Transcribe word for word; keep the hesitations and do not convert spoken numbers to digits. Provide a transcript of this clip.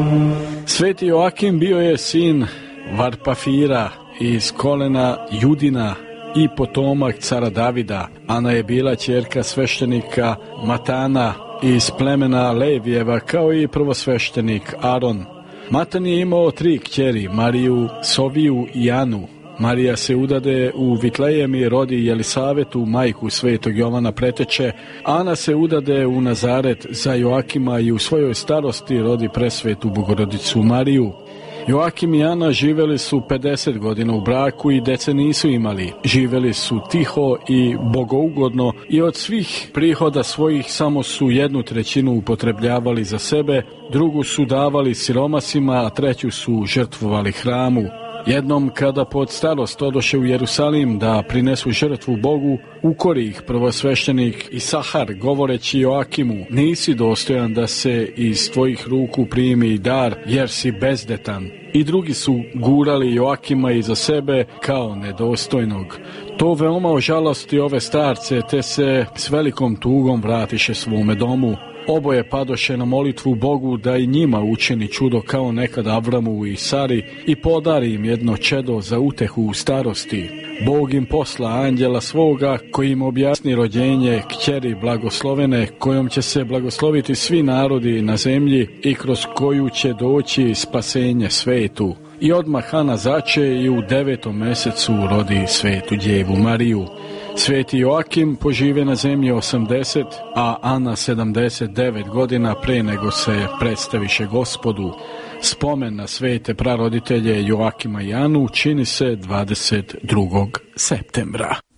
Sveti Joakim bio je sin Varpafira iz kolena Judina i potomak cara Davida. Ana je bila ćerka sveštenika Matana iz plemena Levijeva, kao i prvosveštenik Aron. Matan je imao tri kćeri, Mariju, Soviju i Anu. Marija se udade u Vitlejem i rodi Jelisavetu, majku svetog Jovana Preteče. Ana se udade u Nazaret za Joakima i u svojoj starosti rodi presvetu Bogorodicu Mariju. Joakim i Ana živjeli su pedeset godina u braku i dece nisu imali. Živjeli su tiho i bogougodno i od svih prihoda svojih samo su jednu trećinu upotrebljavali za sebe, drugu su davali siromasima, a treću su žrtvovali hramu. Jednom kada pod starost odoše u Jerusalim da prinesu žrtvu Bogu, ukori ih prvosveštenik Isahar govoreći Joakimu: nisi dostojan da se iz tvojih ruku primi dar, jer si bezdetan. I drugi su gurali Joakima iza sebe kao nedostojnog. To veoma ožalosti ove starce, te se s velikom tugom vratiše svome domu. Oboje padoše na molitvu Bogu da i njima učini čudo kao nekad Avramu i Sari i podari im jedno čedo za utehu u starosti. Bog im posla anđela svoga koji im objasni rođenje kćeri blagoslovene, kojom će se blagosloviti svi narodi na zemlji i kroz koju će doći spasenje svetu. I odmah Ana zače i u devetom mesecu rodi svetu djevu Mariju. Sveti Joakim požive na zemlji osamdeset, a Ana sedamdeset devet godina pre nego se predstaviše Gospodu. Spomen na svete praroditelje Joakima i Anu čini se dvadeset drugog septembra.